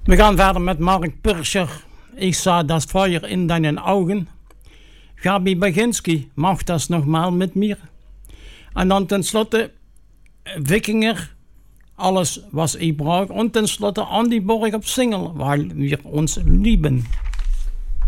We gaan verder met Mark Pirscher. Ich sah das Feuer in deinen Augen. Gabi Baginski, mach das nogmaal met mir. En dan tenslotte Wikinger, alles was ich brauch. En tenslotte Andy Borg op single, weil wir uns lieben.